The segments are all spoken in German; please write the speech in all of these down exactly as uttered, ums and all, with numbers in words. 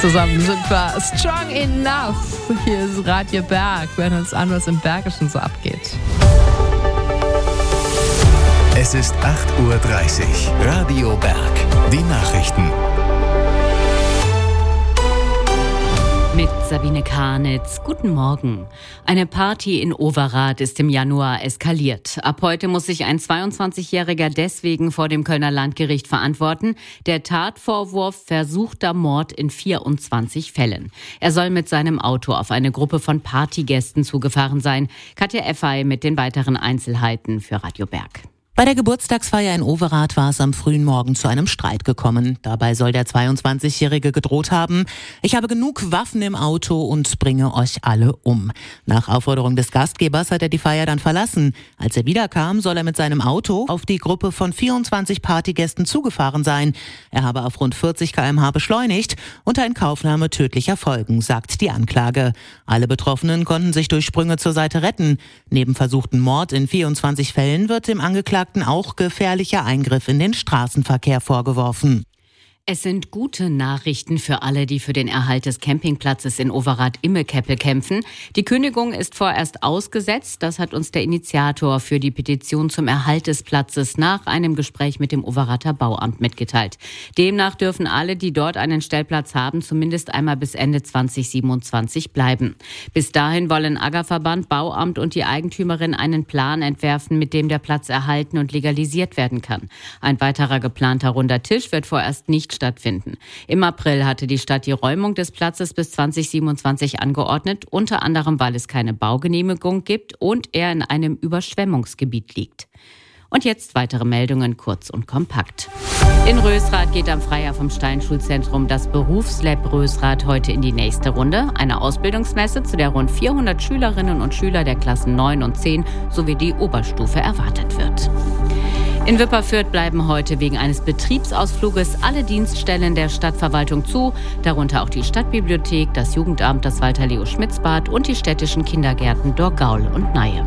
Zusammen sind wir strong enough. Hier ist Radio Berg. Wir hören uns an, was im Bergischen so abgeht. Es ist acht Uhr dreißig. Radio Berg. Die Nachrichten. Mit Sabine Karnitz. Guten Morgen. Eine Party in Overath ist im Januar eskaliert. Ab heute muss sich ein zweiundzwanzigjähriger deswegen vor dem Kölner Landgericht verantworten. Der Tatvorwurf versuchter Mord in vierundzwanzig Fällen. Er soll mit seinem Auto auf eine Gruppe von Partygästen zugefahren sein. Katja Effay mit den weiteren Einzelheiten für Radio Berg. Bei der Geburtstagsfeier in Overath war es am frühen Morgen zu einem Streit gekommen. Dabei soll der zweiundzwanzigjährige gedroht haben: Ich habe genug Waffen im Auto und bringe euch alle um. Nach Aufforderung des Gastgebers hat er die Feier dann verlassen. Als er wiederkam, soll er mit seinem Auto auf die Gruppe von vierundzwanzig Partygästen zugefahren sein. Er habe auf rund vierzig Kilometer pro Stunde beschleunigt, unter Inkaufnahme tödlicher Folgen, sagt die Anklage. Alle Betroffenen konnten sich durch Sprünge zur Seite retten. Neben versuchten Mord in vierundzwanzig Fällen wird dem Angeklagten auch gefährlicher Eingriff in den Straßenverkehr vorgeworfen. Es sind gute Nachrichten für alle, die für den Erhalt des Campingplatzes in Overath-Immekeppel kämpfen. Die Kündigung ist vorerst ausgesetzt. Das hat uns der Initiator für die Petition zum Erhalt des Platzes nach einem Gespräch mit dem Overather Bauamt mitgeteilt. Demnach dürfen alle, die dort einen Stellplatz haben, zumindest einmal bis Ende zweitausendsiebenundzwanzig bleiben. Bis dahin wollen Aggerverband, Bauamt und die Eigentümerin einen Plan entwerfen, mit dem der Platz erhalten und legalisiert werden kann. Ein weiterer geplanter runder Tisch wird vorerst nicht stattfinden. Im April hatte die Stadt die Räumung des Platzes bis zweitausendsiebenundzwanzig angeordnet, unter anderem, weil es keine Baugenehmigung gibt und er in einem Überschwemmungsgebiet liegt. Und jetzt weitere Meldungen, kurz und kompakt. In Rösrath geht am Freijahr vom Steinschulzentrum das Berufslab Rösrath heute in die nächste Runde. Eine Ausbildungsmesse, zu der rund vierhundert Schülerinnen und Schüler der Klassen neun und zehn sowie die Oberstufe erwartet wird. In Wipperfürth bleiben heute wegen eines Betriebsausfluges alle Dienststellen der Stadtverwaltung zu, darunter auch die Stadtbibliothek, das Jugendamt, das Walter-Leo-Schmitz-Bad und die städtischen Kindergärten Dorgaul und Naie.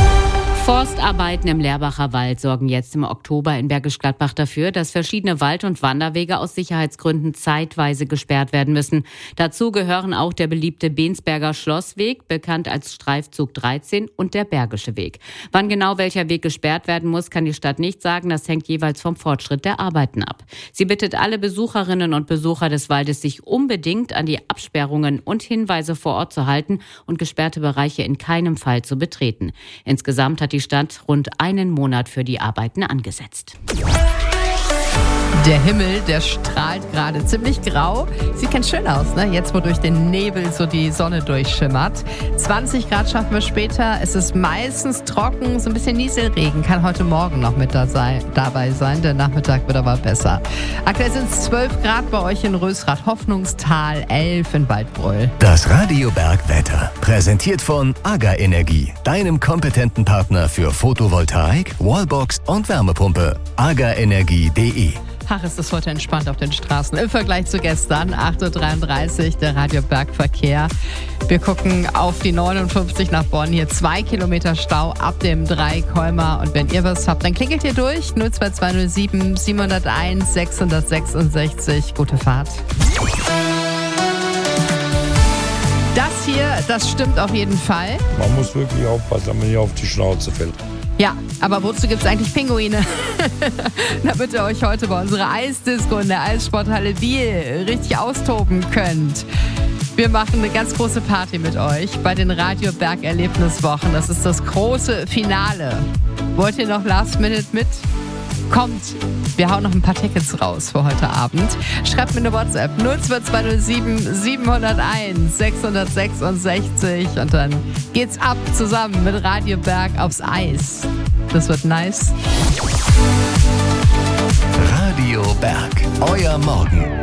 Forstarbeiten im Lerbacher Wald sorgen jetzt im Oktober in Bergisch Gladbach dafür, dass verschiedene Wald- und Wanderwege aus Sicherheitsgründen zeitweise gesperrt werden müssen. Dazu gehören auch der beliebte Bensberger Schlossweg, bekannt als Streifzug dreizehn, und der Bergische Weg. Wann genau welcher Weg gesperrt werden muss, kann die Stadt nicht sagen. Das hängt jeweils vom Fortschritt der Arbeiten ab. Sie bittet alle Besucherinnen und Besucher des Waldes, sich unbedingt an die Absperrungen und Hinweise vor Ort zu halten und gesperrte Bereiche in keinem Fall zu betreten. Insgesamt hat die Stadt rund einen Monat für die Arbeiten angesetzt. Der Himmel, der strahlt gerade ziemlich grau. Sieht ganz schön aus, ne? Jetzt, wo durch den Nebel so die Sonne durchschimmert. zwanzig Grad schaffen wir später. Es ist meistens trocken, so ein bisschen Nieselregen kann heute Morgen noch mit da sein, dabei sein. Der Nachmittag wird aber besser. Aktuell sind es zwölf Grad bei euch in Rösrath, Hoffnungstal, elf in Waldbröl. Das Radio Berg Wetter, präsentiert von AGA Energie, deinem kompetenten Partner für Photovoltaik, Wallbox und Wärmepumpe. aga energie punkt de. Ach, ist das heute entspannt auf den Straßen. Im Vergleich zu gestern, acht Uhr dreiunddreißig, der Radio Berg Verkehr. Wir gucken auf die neunundfünfzig nach Bonn. Hier zwei Kilometer Stau ab dem Dreikolmer. Und wenn ihr was habt, dann klingelt hier durch. null zwei zwei null sieben sieben null eins sechs sechs sechs. Gute Fahrt. Das hier, das stimmt auf jeden Fall. Man muss wirklich aufpassen, dass man hier auf die Schnauze fällt. Ja, aber wozu gibt es eigentlich Pinguine? Damit ihr euch heute bei unserer Eisdisco in der Eissporthalle Biel richtig austoben könnt. Wir machen eine ganz große Party mit euch bei den Radio Berg Erlebniswochen. Das ist das große Finale. Wollt ihr noch Last Minute mit? Kommt, wir hauen noch ein paar Tickets raus für heute Abend. Schreibt mir eine WhatsApp null zwei zwei null sieben sieben null eins sechs sechs sechs und dann geht's ab zusammen mit Radio Berg aufs Eis. Das wird nice. Radio Berg, euer Morgen.